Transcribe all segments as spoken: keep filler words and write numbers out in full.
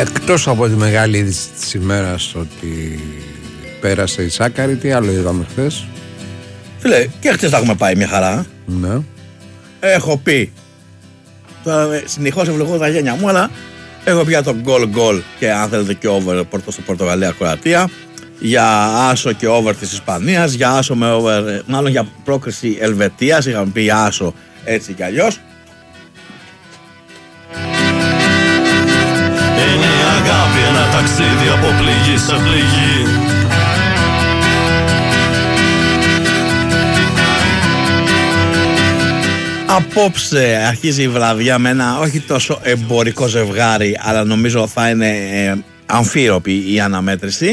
Εκτός από τη μεγάλη είδηση της ημέρας ότι πέρασε η Σάκαρη, τι άλλο είδαμε χθες? Φίλε, και χθες τα έχουμε πάει μια χαρά. Ναι. Έχω πει. Τώρα συνεχώς ευλογώ τα γένια μου, αλλά έχω πει για το γκολ γκολ και αν θέλετε και over στο Πορτογαλία-Κροατία. Για άσο και over της Ισπανίας. Για άσο με over, μάλλον για πρόκριση Ελβετίας. Είχαμε πει άσο έτσι κι αλλιώς. Είναι η αγάπη ένα ταξίδι από πληγή σε πληγή. Απόψε αρχίζει η βραδιά με ένα όχι τόσο εμπορικό ζευγάρι, αλλά νομίζω θα είναι ε, αμφίροπη η αναμέτρηση.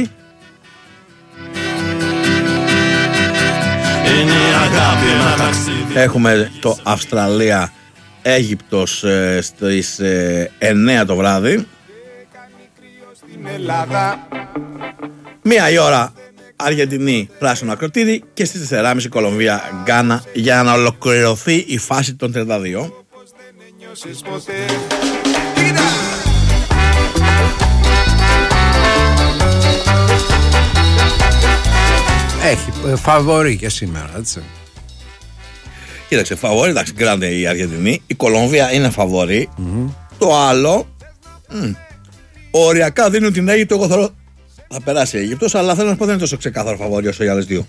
Είναι η αγάπη ένα ταξίδι. Έχουμε το Αυστραλία-Αίγυπτος ε, στις ε, εννιά το βράδυ. Μία η ώρα Αργεντινή πράσινο ακροτήρι και στις τέσσερις και μισή Κολομβία Γκάνα για να ολοκληρωθεί η φάση των τριάντα δύο. Έχει φαβορί και σήμερα, έτσι. Κοίταξε, φαβορί, εντάξει, γκράντε η Αργεντινή. Η Κολομβία είναι φαβορί. Mm-hmm. Το άλλο, μ, οριακά δίνουν την Αίγυπτο. Εγώ θέλω θα περάσει η Αίγυπτος, αλλά θέλω να πω δεν είναι τόσο ξεκάθαρο φαβορί όσο οι άλλες δύο.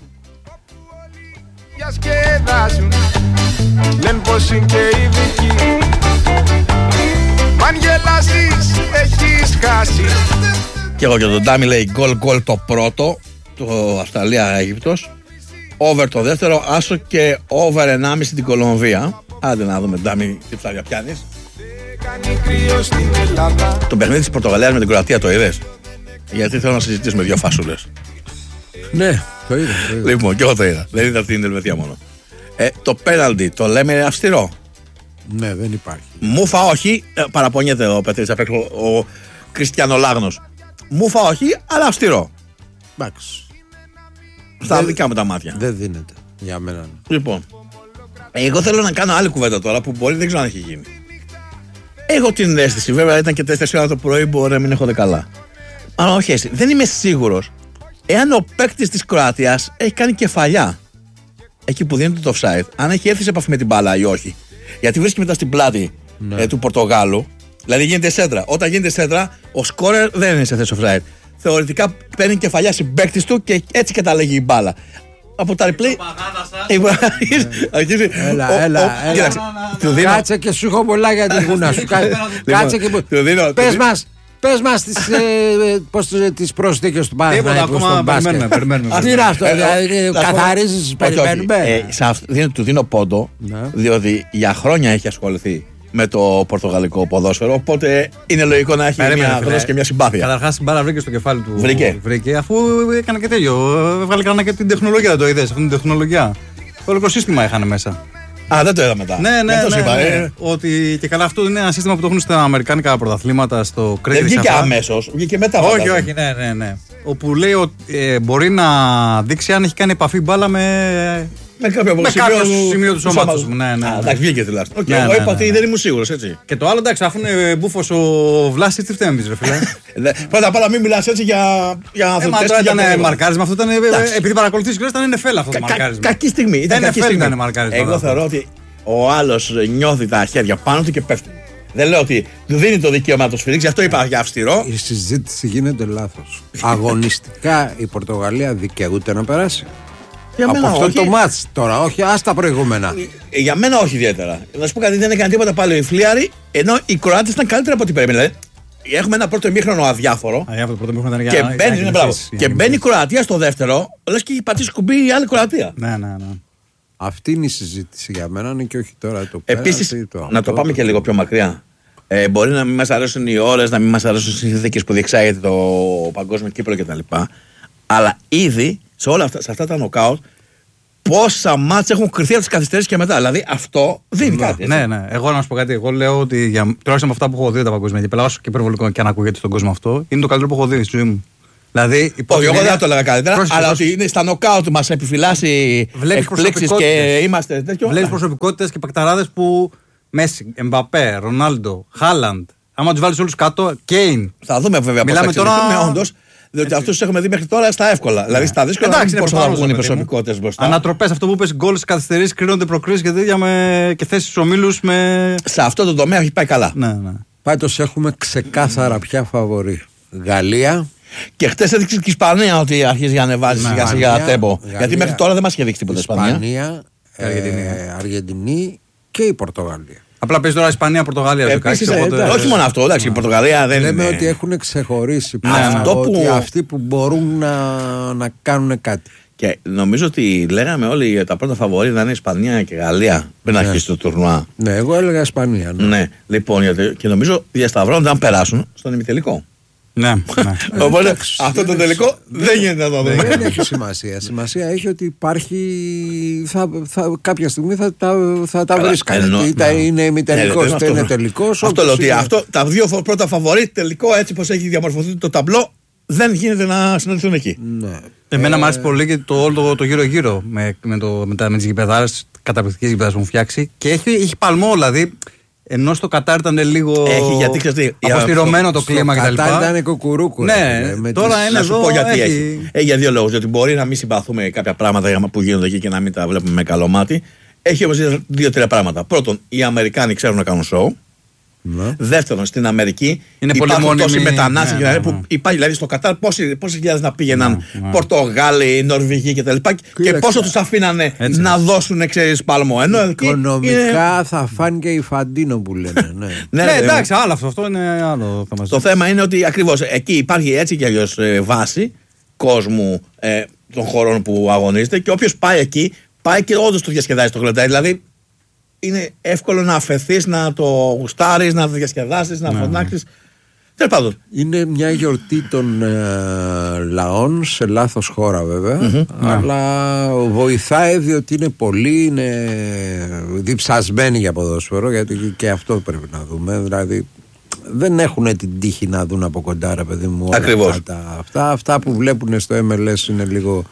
Διασκεδάζουν, λένε πως είναι και ειδικοί. Μ' αν γελάσεις, έχεις χάσει. Και εγώ και τον Ντάμι λέει γκολ γκολ το πρώτο, το Αυστραλία-Αίγυπτος. Over το δεύτερο, άσο και over ενάμιση την Κολομβία. Άντε να δούμε, Ντάμι, τι ψάρια πιάνεις. Το παιχνίδι της Πορτογαλίας με την Κροατία το είδες? Γιατί θέλω να συζητήσουμε δύο φάσουλες. Ναι, το είδα. Το είδα. Λοιπόν, και εγώ το είδα. Δεν είδα την Ελβετία μόνο. Ε, το πέναλτι το λέμε αυστηρό. Ναι, δεν υπάρχει. Μούφα όχι. Ε, παραπονιέται ο Πετρής απ' έξω, ο Κριστιανολάγνος. Μούφα όχι, αλλά αυστηρό. Εντάξει. Στα δεν, δικά μου τα μάτια. Δεν δίνεται για μένα. Λοιπόν, εγώ θέλω να κάνω άλλη κουβέντα τώρα που μπορεί δεν ξέρω αν έχει γίνει. Έχω την αίσθηση, βέβαια ήταν και τέσσερις ώρα το πρωί, μπορεί να μην έχω δε καλά. Αλλά όχι έτσι, δεν είμαι σίγουρος εάν ο παίκτης της Κροατίας έχει κάνει κεφαλιά εκεί που δίνεται το offside, αν έχει έρθει σε επαφή με την μπάλα ή όχι. Γιατί βρίσκει μετά στην πλάτη ναι. ε, του Πορτογάλου, δηλαδή γίνεται σέντρα. Όταν γίνεται σέντρα, ο σκόρερ δεν είναι σε θέση offside. Θεωρητικά παίρνει κεφαλιά συμπαίκτης του και έτσι καταλέγει η μπάλα. Από τα replay. Έλα, έλα. Κάτσε και σου έχω πολλά για την γούνα σου. Κάτσε και. Πες μας. Πες μας τις, ε, πώς, τις προσθήκες του Παναθηναϊκού στον μπάσκετ. Τι είναι αυτό, δηλαδή καθαρίζεις, περιμένουμε. Του δίνω πόντο, διότι για χρόνια έχει ασχοληθεί με το πορτογαλικό ποδόσφαιρο, οπότε είναι λογικό να έχει μια γνώση και μια συμπάθεια. Καταρχάς την μπάλα βρήκε στο κεφάλι του. Βρήκε. Βρήκε, αφού έκανε και τέλειο. Έβγαλε κανένα και την τεχνολογία, το είδες, αυτή την τεχνολογία. Το όλο σύστημα είχαν μέσα. Α, δεν το είδα μετά. Ναι, ναι, ναι, είπα, ναι, ναι. Ότι και καλά αυτό είναι ένα σύστημα που το έχουν στα αμερικάνικα πρωταθλήματα, στο cricket. Δεν βγήκε αμέσως, βγήκε μετά. Όχι, όχι, ναι, ναι, ναι. Όπου λέει ότι ε, μπορεί να δείξει αν έχει κάνει επαφή μπάλα με. Με κάποιο, με σημείο, κάποιο σημείο του σώματος μου. Ναι, ναι, ναι. Εντάξει, βγήκε τουλάχιστον. Okay, ναι, εγώ ναι, είπα ναι, ότι ναι. δεν ήμουν σίγουρος, έτσι. Και το άλλο, εντάξει, αφού είναι μπούφος ο Βλάσης, τι φταίμε εμείς, ρε φίλε. Πρώτα απ' όλα, μην μιλάς έτσι για αθλητές. Ε, ήταν μαρκάρισμα, αυτό ήταν. Επειδή παρακολουθείς και ήταν Ν Φ Λ αυτό το μαρκάρισμα. Κακή στιγμή. Ήταν κακή στιγμή. Εγώ θεωρώ ότι ο άλλος νιώθει τα χέρια πάνω του και πέφτει. Δεν λέω ότι του δίνει το δικαίωμα να το σφυρίξει, αυτό είπα για αυστηρό. Η συζήτηση γίνεται λάθος. Αγωνιστικά η Πορτογαλία δικαιούται να περάσει. Για από μένα, αυτό όχι. το μάτς τώρα, όχι, ας τα προηγούμενα. Για μένα όχι ιδιαίτερα. Να σου πω κάτι, δεν έκανε τίποτα πάλι οι Φλίαροι, ενώ οι Κροάτες ήταν καλύτερα από ό,τι περίμενε. Έχουμε ένα πρώτο ημίχρονο αδιάφορο. Αδιάφορο πρώτο ημίχρονο και για, μπαίνει, είναι, μπράβο, και μπαίνει η Κροατία στο δεύτερο, λες και έχει πατήσει κουμπί η άλλη Κροατία. Ναι, ναι, ναι. Αυτή είναι η συζήτηση για μένα, είναι και όχι τώρα το Επίσης, πέρασι, το να το πάμε και λίγο πιο μακριά. Ε, μπορεί να μην μας αρέσουν οι ώρες, να μην μας αρέσουν οι συνθήκες που διεξάγεται το παγκόσμιο κύπελλο κτλ. Αλλά ήδη σε όλα αυτά, σε αυτά τα νοκάουτ, πόσα μάτς έχουν κρυθεί από τις καθυστερήσεις και μετά. Δηλαδή αυτό δίνει ναι, κάτι. Έτσι. Ναι, ναι. Εγώ να σου πω κάτι. Εγώ λέω ότι για, τουλάχιστον με αυτά που έχω δει τα παγκόσμια κύπελλα, όσο και υπερβολικό και αν ακούγεται στον κόσμο αυτό, είναι το καλύτερο που έχω δει στη ζωή μου. Δηλαδή, όχι, εγώ δεν το έλεγα καλύτερα, πρόσεχε, αλλά πρόσεχε. Ότι είναι στα νοκάουτ μας επιφυλάσσει εκπλήξεις και είμαστε τέτοιο. Βλέπεις προσωπικότητες και πακταράδες που Μέση, Εμπαπέ, Ρονάλντο, Χάλαντ, άμα τους βάλεις όλους κάτω, Κέιν. Θα δούμε βέβαια πώς θα εξελιχθούν, όντως. Διότι αυτούς τους έχουμε δει μέχρι τώρα στα εύκολα. Δηλαδή στα δύσκολα δεν πώς θα βγουν οι προσωπικότητες μπροστά. Ανατροπές, αυτό που είπες, γκολ, καθυστερήσεις, κρίνονται προκρίσεις και τέτοια με... και θέσεις στους ομίλους με. Σε αυτό το τομέα έχει πάει καλά. Ναι, ναι. Πάντως έχουμε ξεκάθαρα πια φαβορί. Γαλλία. Και χτες έδειξε και η Ισπανία ότι αρχίζει να ανεβάζει σιγά σιγά τέμπο. Γιατί μέχρι τώρα δεν μας είχε δείξει τίποτα η Ισπανία. Ισπανία, ε, Αργεντινή και η Πορτογαλία. Απλά παίζει τώρα Ισπανία-Πορτογαλία. Επίσης, ε, οπότε... Όχι μόνο αυτό, εντάξει, η Πορτογαλία δεν λέμε είναι. ότι έχουν ξεχωρίσει Ναι, αυτό ότι που... αυτοί που μπορούν να, να κάνουν κάτι. Και νομίζω ότι λέγαμε όλοι τα πρώτα φαβορί να είναι Ισπανία και Γαλλία πριν ναι. αρχίσει το τουρνουά. Ναι, εγώ έλεγα Ισπανία. Ναι, ναι λοιπόν, γιατί, και νομίζω διασταυρώνονται αν περάσουν στον ημιτελικό. Ναι, ναι. Οπότε αυτό το τελικό δεν γίνεται να το δούμε. Δεν έχει σημασία. Σημασία έχει ότι υπάρχει. Θα, θα, κάποια στιγμή θα, θα, θα τα βρει κανένα. Είτε είναι ημιτελικό είτε είναι τελικό. Αυτό λέω ότι αυτό, τα δύο πρώτα φαβορί τελικό έτσι πως έχει διαμορφωθεί το ταμπλό δεν γίνεται να συναντηθούν εκεί. Ναι. Εμένα μου άρεσε πολύ και το όλο το, το γύρω-γύρω με, με, το, με, με τις γηπεδάρες, καταπληκτικές γηπεδάρες που έχουν φτιάξει και έχει, έχει παλμό δηλαδή. Ενώ στο Κατάρ ήταν λίγο. Έχει γιατί ξέρετε. Αποσπυρωμένο το κλίμα κτλ. Στο Κατάρ ήταν κοκουρούκου. Ναι, με τώρα τις... είναι να σου εδώ. Πω γιατί έχει. έχει. έχει για δύο λόγους. Διότι μπορεί να μην συμπαθούμε κάποια πράγματα που γίνονται εκεί και να μην τα βλέπουμε με καλό μάτι. Έχει όμως δύο-τρία πράγματα. Πρώτον, οι Αμερικάνοι ξέρουν να κάνουν show. Ναι. Δεύτερον, στην Αμερική είναι υπάρχουν τόσοι μετανάστες ναι, ναι, ναι. που υπάρχει δηλαδή στο Κατάρ πόσοι χιλιάδες να πήγαιναν ναι, ναι. Πορτογάλοι, Νορβηγοί κτλ. Και, και πόσο τους αφήνανε έτσι, να δώσουν ξέρεις παλμό. Ενώ οικονομικά είναι... θα φάνηκε η Φαντίνο που λένε. Ναι, ναι, ναι εντάξει, άλλο αυτό, αυτό είναι άλλο. Θα το θέμα είναι ότι ακριβώς εκεί υπάρχει έτσι κι αλλιώς ε, βάση κόσμου ε, των χωρών που αγωνίζεται και όποιος πάει εκεί πάει και όντως το διασκεδάζει το γλεντάει. Δηλαδή είναι εύκολο να αφαιθείς, να το γουστάρεις, να το διασκεδάσεις, να φωνάξεις. Τέλος πάντων. Είναι μια γιορτή των ε, λαών σε λάθος χώρα βέβαια, mm-hmm. αλλά βοηθάει διότι είναι πολλοί, είναι διψασμένοι για ποδόσφαιρο, γιατί και αυτό πρέπει να δούμε. Δηλαδή δεν έχουν την τύχη να δουν από κοντά, ρε παιδί μου. Ακριβώς. Αυτά, αυτά, αυτά που βλέπουν στο εμ ελ ες είναι λίγο.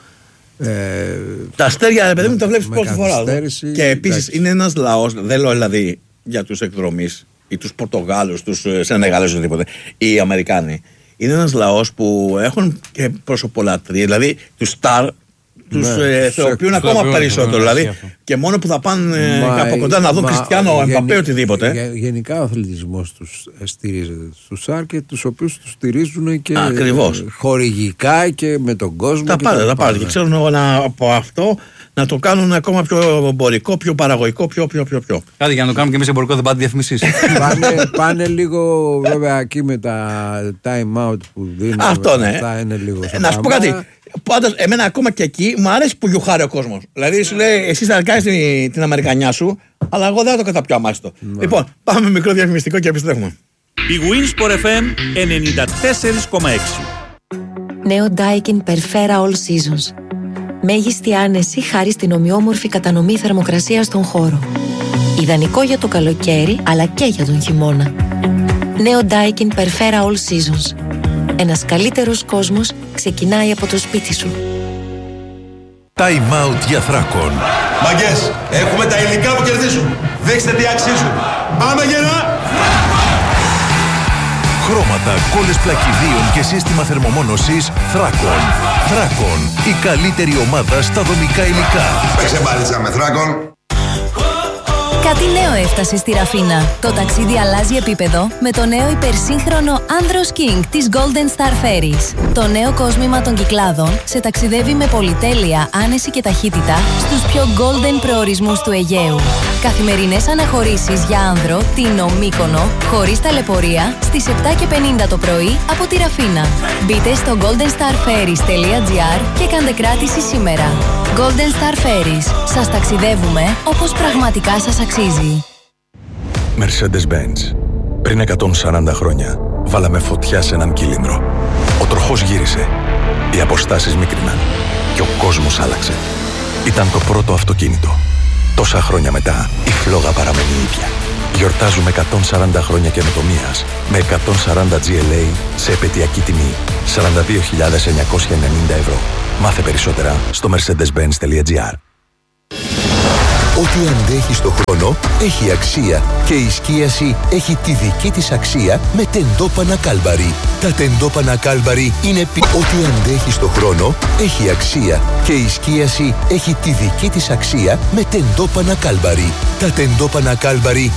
Ε, τα αστέρια, ρε παιδί μου, τα βλέπεις πρώτη φορά. Και επίσης είναι ένας λαός, δεν λέω δηλαδή για τους εκδρομείς ή τους Πορτογάλους, τους Σενεγάλες, οτιδήποτε, οι Αμερικάνοι. Είναι ένας λαός που έχουν και προσωπολατρία, δηλαδή τους στάρ, τους ναι, ε, θεοποιούν ακόμα περισσότερο. Δηλαδή, ναι, και μόνο που θα πάνε μα, από κοντά να δουν Κριστιάνο, Εμπαπέ, οτιδήποτε. Γε, γενικά ο αθλητισμός τους στηρίζεται στους στάρ και τους οποίους τους στηρίζουν και ακριβώς. χορηγικά και με τον κόσμο. Τα πάντα, τα πάντα. Και ξέρουν να, από αυτό να το κάνουν ακόμα πιο εμπορικό, πιο παραγωγικό, πιο πιο πιο. πιο. Κάτι για να το κάνουμε και εμείς εμπορικό, δεν πάτε διαφημίσεις. πάνε, πάνε λίγο βέβαια εκεί με τα time out που δίνουν. Αυτό ναι. Αυτά είναι λίγο ε, να σου πω κάτι. Πάντως, εμένα ακόμα και εκεί μου αρέσει που γιουχάρει ο κόσμος. Δηλαδή σου λέει, εσύ θα κάνεις την, την Αμερικανιά σου, αλλά εγώ δεν θα το καταπιώ αμάστο. Ναι. Λοιπόν, πάμε μικρό διαφημιστικό και επιστρέφουμε. Η Winsport εφ εμ ενενήντα τέσσερα κόμμα έξι. Νέο Daikin Perfera All Seasons. Μέγιστη άνεση χάρη στην ομοιόμορφη κατανομή θερμοκρασίας στον χώρο. Ιδανικό για το καλοκαίρι, αλλά και για τον χειμώνα. Νέο Daikin Perfera All Seasons. Ένας καλύτερος κόσμος ξεκινάει από το σπίτι σου. Time out για Θράκον. Μαγκές, έχουμε τα υλικά που κερδίζουν. Δείξτε τι αξίζουν. Πάμε γερά! Χρώματα, κόλλες πλακιδίων και σύστημα θερμομόνωσης Θράκον. Θράκον, η καλύτερη ομάδα στα δομικά υλικά. Παίξε μπάλιτσα με Θράκον. Κάτι νέο έφτασε στη Ραφίνα. Το ταξίδι αλλάζει επίπεδο με το νέο υπερσύγχρονο Andros King της Golden Star Ferries. Το νέο κόσμημα των κυκλάδων σε ταξιδεύει με πολυτέλεια, άνεση και ταχύτητα στους πιο golden προορισμούς του Αιγαίου. Καθημερινές αναχωρήσεις για άνδρο, Τίνο, Μύκονο, χωρίς ταλαιπωρία, στις επτά και πενήντα το πρωί από τη Ραφίνα. Μπείτε στο golden star ferries τελεία gr και κάντε κράτηση σήμερα. Golden Star Ferries. Σας ταξιδεύουμε όπως πραγματικά σας αξίζει. Mercedes-Benz. Πριν εκατόν σαράντα χρόνια, βάλαμε φωτιά σε έναν κύλινδρο. Ο τροχός γύρισε. Οι αποστάσεις μίκριναν. Και ο κόσμος άλλαξε. Ήταν το πρώτο αυτοκίνητο. Τόσα χρόνια μετά, η φλόγα παραμένει ίδια. Γιορτάζουμε εκατόν σαράντα χρόνια καινοτομίας με εκατόν σαράντα τζι ελ έι σε επαιτειακή τιμή σαράντα δύο χιλιάδες εννιακόσια ενενήντα ευρώ. Μάθε περισσότερα στο mercedes benz τελεία gr. Ό,τι αντέχει στο χρόνο έχει αξία και η σκίαση έχει τη δική της αξία με τεντόπανα Κάλμπαρι. Τα τεντόπανα Κάλμπαρι είναι πι... Ό,τι αντέχει στο χρόνο έχει αξία και η σκίαση έχει τη δική της αξία με τεντόπανα Κάλμπαρι. Τα τεντόπανα Κάλμπαρι